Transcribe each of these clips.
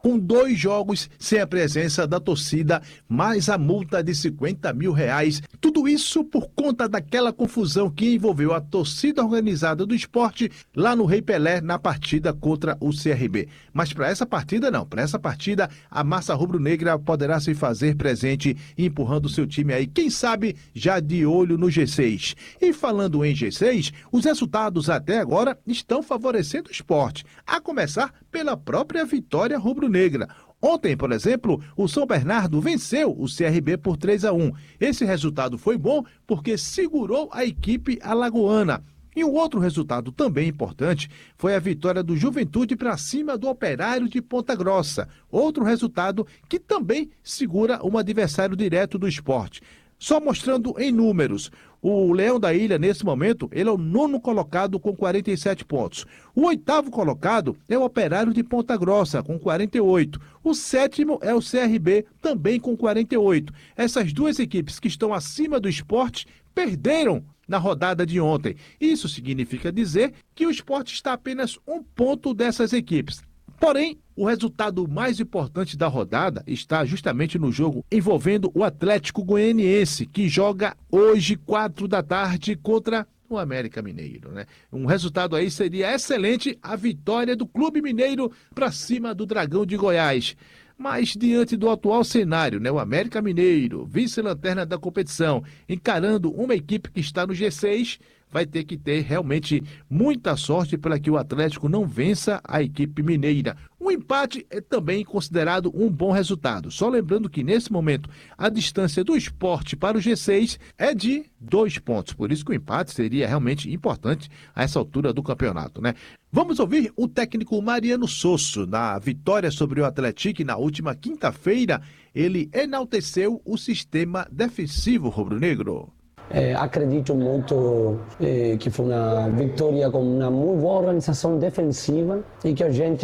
com 2 jogos sem a presença da torcida, mais a multa de R$50 mil. Tudo isso por conta daquela confusão que envolveu a torcida organizada do esporte lá no Rei Pelé na partida contra o CRB. Mas para essa partida não, para essa partida a massa rubro-negra poderá se fazer presente empurrando seu time aí, quem sabe já de olho no G6. E falando em G6, os resultados até agora estão favorecendo o esporte, a começar pela própria vitória rubro-negra. Ontem, por exemplo, o São Bernardo venceu o CRB por 3-1. Esse resultado foi bom porque segurou a equipe alagoana. E um outro resultado também importante foi a vitória do Juventude para cima do Operário de Ponta Grossa. Outro resultado que também segura um adversário direto do esporte. Só mostrando em números, o Leão da Ilha, nesse momento, ele é o 9º colocado com 47 pontos. O 8º colocado é o Operário de Ponta Grossa, com 48. O 7º é o CRB, também com 48. Essas duas equipes que estão acima do esporte perderam na rodada de ontem. Isso significa dizer que o esporte está a apenas 1 ponto dessas equipes. Porém, o resultado mais importante da rodada está justamente no jogo envolvendo o Atlético Goianiense, que joga hoje, 4 da tarde, contra o América Mineiro, né? Um resultado aí seria excelente, a vitória do Clube Mineiro para cima do Dragão de Goiás. Mas diante do atual cenário, né, o América Mineiro, vice-lanterna da competição, encarando uma equipe que está no G6, vai ter que ter realmente muita sorte para que o Atlético não vença a equipe mineira. Um empate é também considerado um bom resultado. Só lembrando que, nesse momento, a distância do esporte para o G6 é de 2 pontos. Por isso que o empate seria realmente importante a essa altura do campeonato, né? Vamos ouvir o técnico Mariano Sosso. Na vitória sobre o Atlético na última quinta-feira, ele enalteceu o sistema defensivo rubro-negro. Acredito muito que foi uma vitória com uma muito boa organização defensiva e que a gente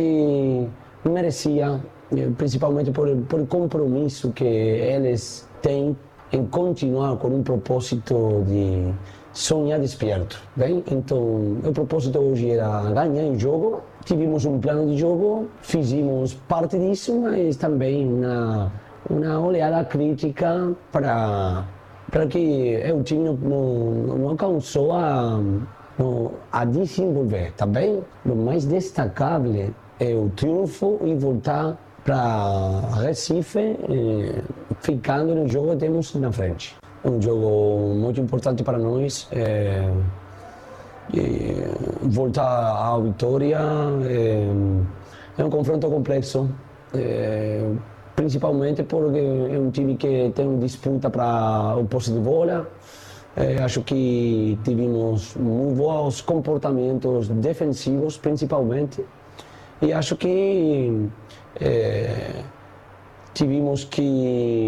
merecia, principalmente por compromisso que eles têm em continuar com um propósito de sonhar despierto. Bem? Então, o propósito hoje era ganhar o jogo, tivemos um plano de jogo, fizemos parte disso, mas também uma olhada crítica para que o time não alcançou a desenvolver, tá bem? O mais destacável é o triunfo e voltar para Recife, ficando no jogo que temos na frente. Um jogo muito importante para nós, voltar à vitória, é um confronto complexo. Principalmente porque é um time que tem disputa para o posse de bola. Acho que tivemos muito bons comportamentos defensivos, principalmente. E acho que tivemos que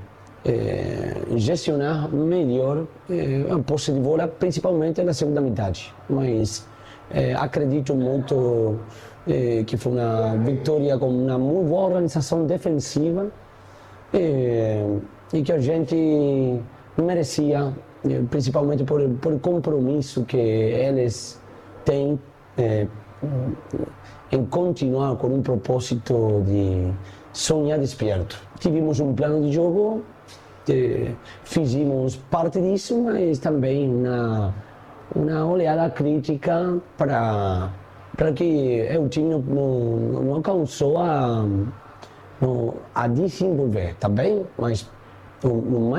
gestionar melhor a posse de bola, principalmente na segunda metade. Mas acredito muito que foi uma vitória com uma muito boa organização defensiva e que a gente merecia, principalmente por compromisso que eles têm em continuar com um propósito de sonhar despierto. Tivemos um plano de jogo, fizemos parte disso, mas também uma olhada crítica para que o time não alcançou a desenvolver, tá bem? Mas o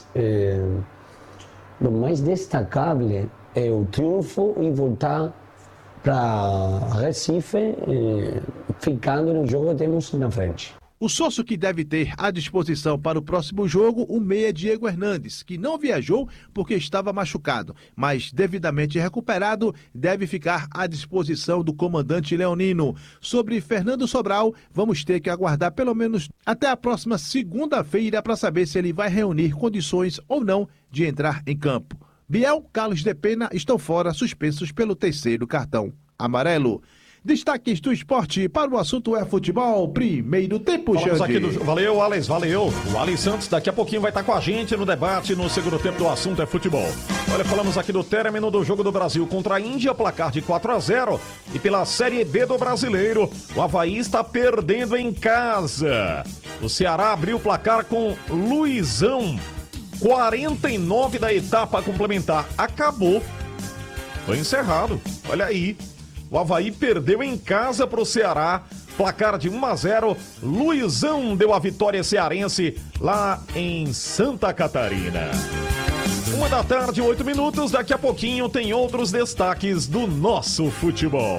mais destacável é o triunfo e voltar para Recife, ficando no jogo que temos na frente. O Sosso que deve ter à disposição para o próximo jogo o meia Diego Hernandes, que não viajou porque estava machucado, mas devidamente recuperado, deve ficar à disposição do comandante leonino. Sobre Fernando Sobral, vamos ter que aguardar pelo menos até a próxima segunda-feira para saber se ele vai reunir condições ou não de entrar em campo. Biel, Carlos de Pena estão fora, suspensos pelo 3º cartão amarelo. Destaques do esporte para o assunto é futebol. Primeiro tempo, Xande. Valeu, Alex, valeu. O Alex Santos daqui a pouquinho vai estar com a gente no debate no segundo tempo do assunto é futebol. Olha, falamos aqui do término do jogo do Brasil contra a Índia, placar de 4-0. E pela Série B do Brasileiro, o Avaí está perdendo em casa. O Ceará abriu o placar com Luizão. 49 da etapa complementar. Acabou. Foi encerrado. Olha aí. O Avaí perdeu em casa para o Ceará. Placar de 1-0. Luizão deu a vitória cearense lá em Santa Catarina. 1h, 8 minutos. Daqui a pouquinho tem outros destaques do nosso futebol.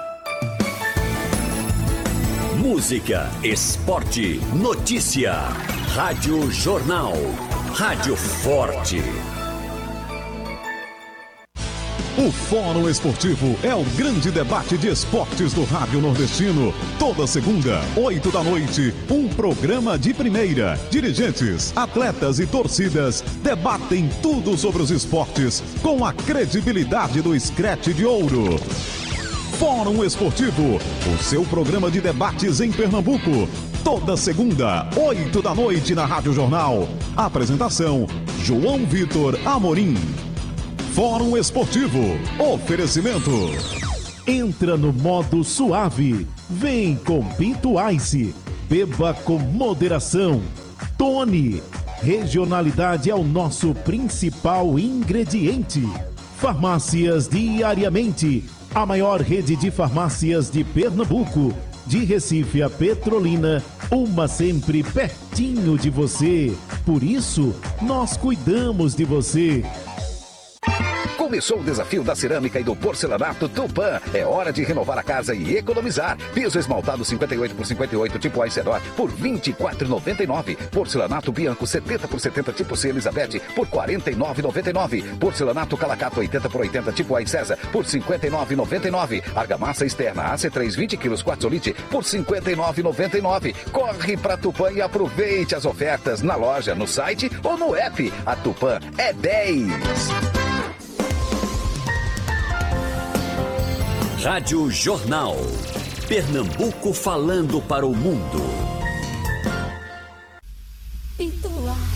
Música, esporte, notícia. Rádio Jornal. Rádio Forte. O Fórum Esportivo é o grande debate de esportes do Rádio Nordestino. Toda segunda, 8 da noite, um programa de primeira. Dirigentes, atletas e torcidas debatem tudo sobre os esportes com a credibilidade do Scratch de Ouro. Fórum Esportivo, o seu programa de debates em Pernambuco. Toda segunda, 8 da noite na Rádio Jornal. Apresentação, João Vitor Amorim. Fórum Esportivo. Oferecimento. Entra no modo suave. Vem com Pinto Ice. Beba com moderação. Tony. Regionalidade é o nosso principal ingrediente. Farmácias Diariamente. A maior rede de farmácias de Pernambuco. De Recife a Petrolina, uma sempre pertinho de você. Por isso, nós cuidamos de você. Começou o desafio da cerâmica e do porcelanato Tupã. É hora de renovar a casa e economizar. Piso esmaltado 58 por 58 tipo Aicedor por R$ 24,99. Porcelanato Bianco 70 por 70 tipo C Elizabeth por R$ 49,99. Porcelanato Calacato 80 por 80 tipo Ai César por R$ 59,99. Argamassa externa AC3 20 kg Quartzolite por R$ 59,99. Corre pra Tupã e aproveite as ofertas na loja, no site ou no app. A Tupã é 10. Rádio Jornal. Pernambuco falando para o mundo.